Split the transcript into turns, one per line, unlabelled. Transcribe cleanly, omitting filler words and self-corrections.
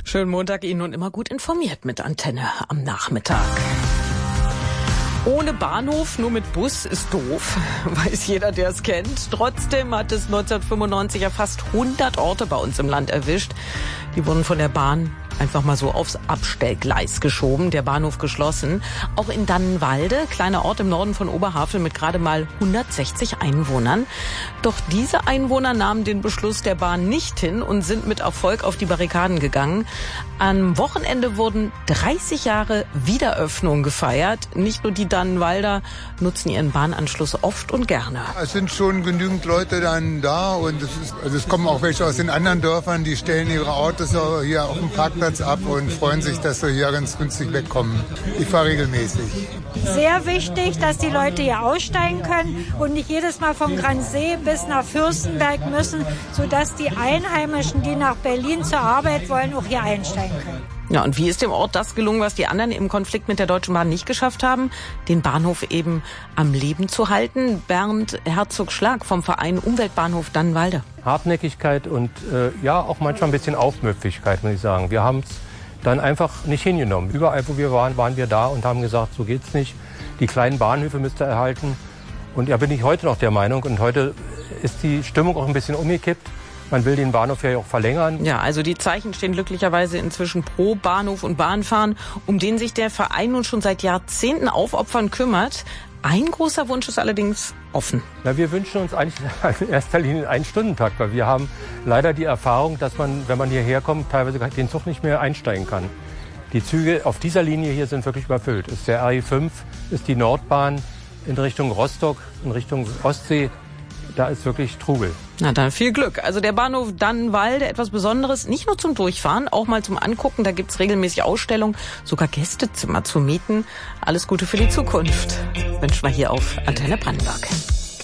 Schönen Montag Ihnen und immer gut informiert mit Antenne am Nachmittag. Ohne Bahnhof, nur mit Bus ist doof, weiß jeder, der es kennt. Trotzdem hat es 1995 ja fast 100 Orte bei uns im Land erwischt. Die wurden von der Bahn einfach mal so aufs Abstellgleis geschoben, der Bahnhof geschlossen. Auch in Dannenwalde, kleiner Ort im Norden von Oberhavel mit gerade mal 160 Einwohnern. Doch diese Einwohner nahmen den Beschluss der Bahn nicht hin und sind mit Erfolg auf die Barrikaden gegangen. Am Wochenende wurden 30 Jahre Wiederöffnung gefeiert. Nicht nur die Dannenwalder nutzen ihren Bahnanschluss oft und gerne.
Es sind schon genügend Leute dann da und es kommen auch welche aus den anderen Dörfern, die stellen ihre Autos hier auf dem Parkplatz ab und freuen sich, dass sie hier ganz günstig wegkommen. Ich fahre regelmäßig.
Sehr wichtig, dass die Leute hier aussteigen können und nicht jedes Mal vom Gransee bis nach Fürstenberg müssen, sodass die Einheimischen, die nach Berlin zur Arbeit wollen, auch hier einsteigen können.
Ja, und wie ist dem Ort das gelungen, was die anderen im Konflikt mit der Deutschen Bahn nicht geschafft haben? Den Bahnhof eben am Leben zu halten. Bernd Herzog-Schlag vom Verein Umweltbahnhof Dannenwalde.
Hartnäckigkeit und auch manchmal ein bisschen Aufmüpfigkeit, muss ich sagen. Wir haben es dann einfach nicht hingenommen. Überall, wo wir waren wir da und haben gesagt, so geht's nicht. Die kleinen Bahnhöfe müsst ihr erhalten. Und ja, bin ich heute noch der Meinung. Und heute ist die Stimmung auch ein bisschen umgekippt. Man will den Bahnhof ja auch verlängern.
Ja, also die Zeichen stehen glücklicherweise inzwischen pro Bahnhof und Bahnfahren, um den sich der Verein nun schon seit Jahrzehnten aufopfern kümmert. Ein großer Wunsch ist allerdings offen.
Na, wir wünschen uns eigentlich in erster Linie einen Stundentakt, weil wir haben leider die Erfahrung, dass man, wenn man hierher kommt, teilweise den Zug nicht mehr einsteigen kann. Die Züge auf dieser Linie hier sind wirklich überfüllt. Ist der RE5, ist die Nordbahn in Richtung Rostock, in Richtung Ostsee. Da ist wirklich Trubel.
Na dann viel Glück. Also der Bahnhof Dannenwalde, etwas Besonderes, nicht nur zum Durchfahren, auch mal zum Angucken. Da gibt's regelmäßig Ausstellungen, sogar Gästezimmer zu mieten. Alles Gute für die Zukunft wünschen wir hier auf Antenne Brandenburg.